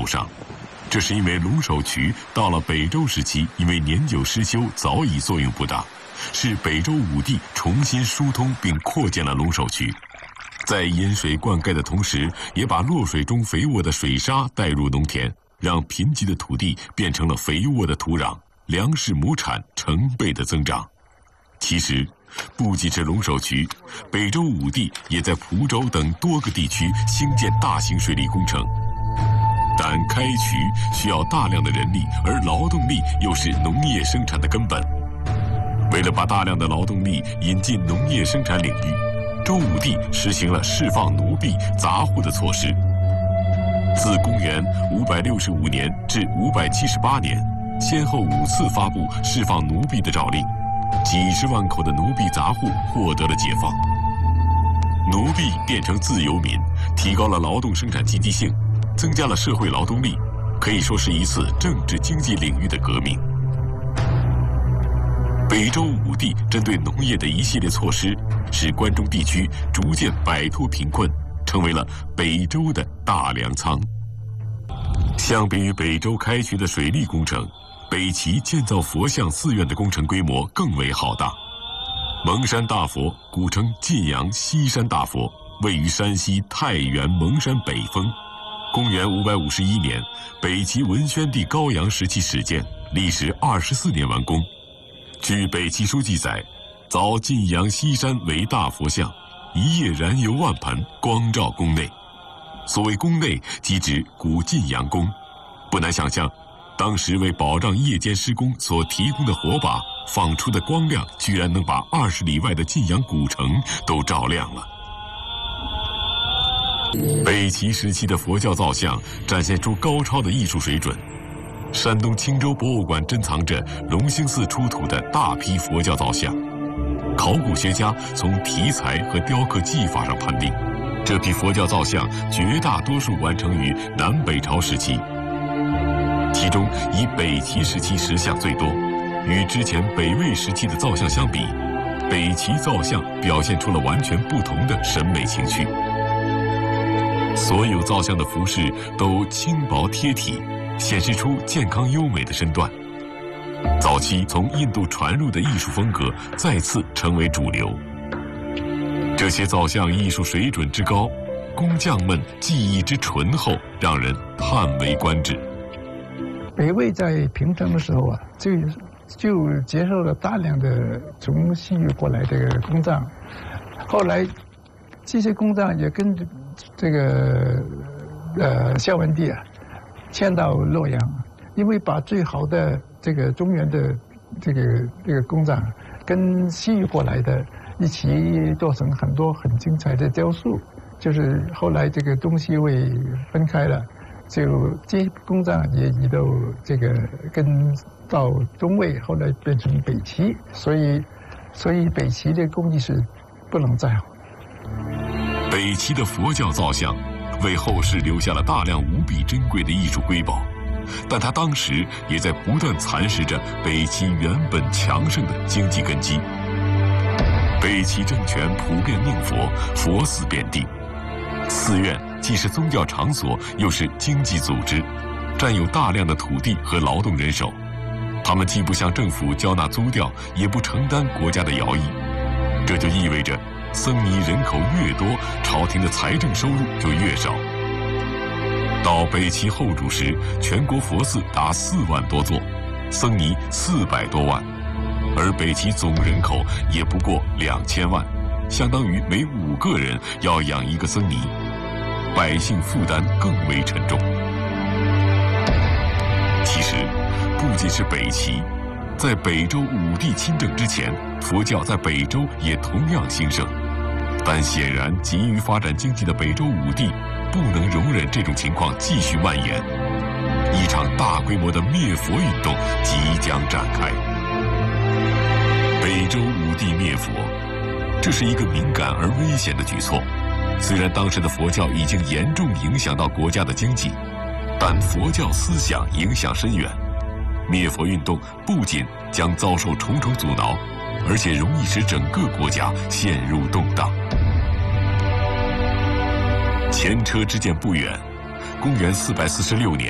头上。这是因为龙首渠到了北周时期，因为年久失修，早已作用不大，是北周武帝重新疏通并扩建了龙首渠，在引水灌溉的同时，也把落水中肥沃的水沙带入农田，让贫瘠的土地变成了肥沃的土壤，粮食亩产成倍的增长。其实，不仅是龙首渠，北周武帝也在蒲州等多个地区兴建大型水利工程。但开渠需要大量的人力，而劳动力又是农业生产的根本。为了把大量的劳动力引进农业生产领域，周武帝实行了释放奴婢、杂户的措施。自公元565年至578年，先后5次发布释放奴婢的诏令，几十万口的奴婢杂户获得了解放。奴婢变成自由民，提高了劳动生产积极性，增加了社会劳动力，可以说是一次政治经济领域的革命。北周武帝针对农业的一系列措施，使关中地区逐渐摆脱贫困，成为了北周的大粮仓。相比于北周开渠的水利工程，北齐建造佛像寺院的工程规模更为浩大。蒙山大佛，古称晋阳西山大佛，位于山西太原蒙山北峰。公元551年，北齐文宣帝高阳时期始建，历时24年完工。据北齐书记载，凿晋阳西山为大佛像，一夜燃油万盆，光照宫内。所谓宫内，即指古晋阳宫。不难想象，当时为保障夜间施工所提供的火把放出的光亮，居然能把20里外的晋阳古城都照亮了。北齐时期的佛教造像展现出高超的艺术水准。山东青州博物馆珍藏着隆兴寺出土的大批佛教造像，考古学家从题材和雕刻技法上判定，这批佛教造像绝大多数完成于南北朝时期，其中以北齐时期石像最多。与之前北魏时期的造像相比，北齐造像表现出了完全不同的审美情趣。所有造像的服饰都轻薄贴体，显示出健康优美的身段。早期从印度传入的艺术风格再次成为主流。这些造像艺术水准之高，工匠们技艺之醇厚，让人叹为观止。 北魏在平城的时候啊，就接受了大量的从西域过来的工匠，后来这些工匠也跟这个孝文帝啊迁到洛阳，因为把最好的这个中原的这个工匠跟西域过来的一起做成很多很精彩的雕塑，就是后来这个东西魏分开了，就这些工匠也移到这个跟到中魏，后来变成北齐，所以北齐的工艺是不能再好。 北齐的佛教造像为后世留下了大量无比珍贵的艺术瑰宝，但它当时也在不断蚕食着北齐原本强盛的经济根基。北齐政权普遍宁佛，佛寺遍地，寺院既是宗教场所，又是经济组织，占有大量的土地和劳动人手。他们既不向政府交纳租调，也不承担国家的徭役，这就意味着僧尼人口越多，朝廷的财政收入就越少。到北齐后主时，全国佛寺达4万多座，僧尼400多万，而北齐总人口也不过2000万，相当于每5个人要养1个僧尼，百姓负担更为沉重。其实，不仅是北齐，在北周武帝亲政之前，佛教在北周也同样兴盛。但显然，急于发展经济的北周武帝不能容忍这种情况继续蔓延，一场大规模的灭佛运动即将展开。北周武帝灭佛，这是一个敏感而危险的举措。虽然当时的佛教已经严重影响到国家的经济，但佛教思想影响深远。灭佛运动不仅将遭受重重阻挠，而且容易使整个国家陷入动荡。前车之鉴不远，公元446年。